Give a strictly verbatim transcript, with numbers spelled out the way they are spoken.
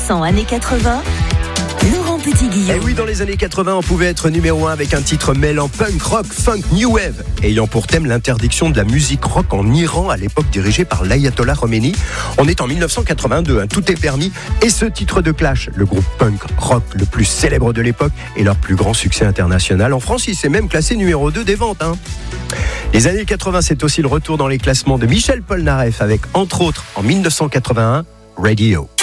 cent années quatre-vingts, Laurent Petit-Guillaume. Et oui, dans les années quatre-vingts, on pouvait être numéro un avec un titre mêlant punk, rock, funk, new wave, ayant pour thème l'interdiction de la musique rock en Iran, à l'époque dirigée par l'ayatollah Khomeini. On est en dix-neuf cent quatre-vingt-deux, hein, tout est permis. Et ce titre de Clash, le groupe punk rock le plus célèbre de l'époque et leur plus grand succès international. En France, il s'est même classé numéro deux des ventes. Hein. Les années quatre-vingts, c'est aussi le retour dans les classements de Michel Polnareff avec, entre autres, en dix-neuf cent quatre-vingt-un, Radio.